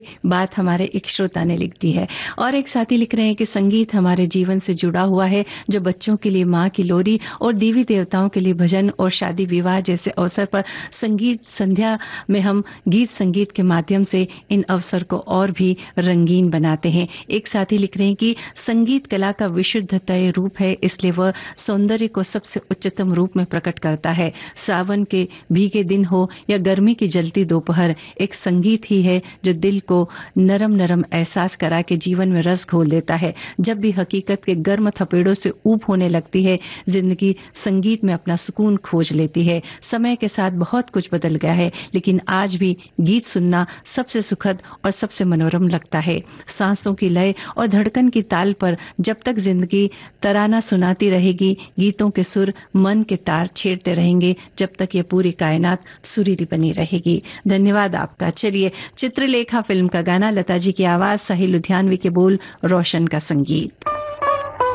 बात हमारे एक श्रोता ने लिख दी है। और एक साथी लिख रहे हैं कि संगीत हमारे जीवन से जुड़ा हुआ है, जो बच्चों के लिए माँ की लोरी और देवी देवताओं के लिए भजन और शादी विवाह जैसे अवसर पर संगीत संध्या में हम गीत संगीत के माध्यम से इन अवसर को और भी रंगीन बनाते हैं। एक साथी लिख रहे हैं कि संगीत कला का विशुद्धतय रूप है, इसलिए वह सौंदर्य को सबसे उच्चतम रूप में प्रकट करता है। सावन के भीगे दिन हो या गर्मी की जलती दोपहर, एक संगीत ही है जो दिल को नरम नरम एहसास करा के जीवन में रस घोल देता है। जब भी हकीकत के गर्म थपेड़ों से ऊब होने लगती है, जिंदगी संगीत में अपना सुकून खोज लेती है। समय के साथ बहुत कुछ बदल गया है, लेकिन आज भी गीत सुनना सबसे सुखद और सबसे मनोरम लगता है। सांसों की लय और धड़कन की ताल पर जब तक जिंदगी तराना सुनाती रहेगी, गीतों के सुर मन के तार छेड़ते रहेंगे, जब तक ये पूरी कायनात सुरीली बनी रहेगी। धन्यवाद आपका। चलिए, चित्रलेखा फिल्म का गाना, लता जी की आवाज, साहिल लुधियानवी के बोल, रोशन का संगीत।